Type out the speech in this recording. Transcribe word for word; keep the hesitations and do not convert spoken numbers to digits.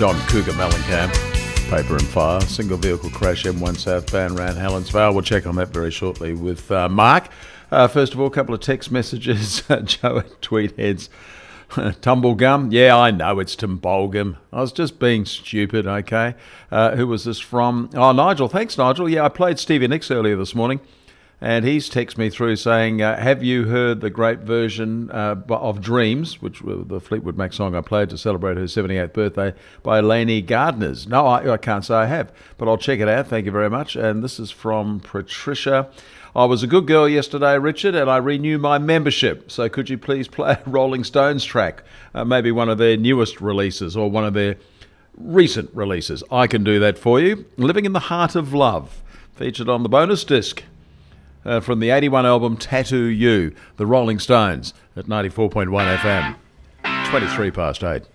John Cougar Mellencamp, Paper and Fire, single vehicle crash M one southbound around Helensvale. We'll check on that very shortly with uh, Mark. Uh, first of all, a couple of text messages. Joe at Tweetheads. Tumblegum. Yeah, I know it's Tumbolgum. I was just being stupid, okay? Uh, who was this from? Oh, Nigel. Thanks, Nigel. Yeah, I played Stevie Nicks earlier this morning, and he's texted me through saying, uh, have you heard the great version uh, of Dreams, which was the Fleetwood Mac song I played to celebrate her seventy-eighth birthday, by Lainey Gardners? No, I, I can't say I have, but I'll check it out. Thank you very much. And this is from Patricia. I was a good girl yesterday, Richard, and I renew my membership. So could you please play a Rolling Stones track, uh, maybe one of their newest releases or one of their recent releases? I can do that for you. Living in the Heart of Love, featured on the bonus disc uh, from the eighty-one album Tattoo You, the Rolling Stones at ninety-four point one F M. twenty-three past eight.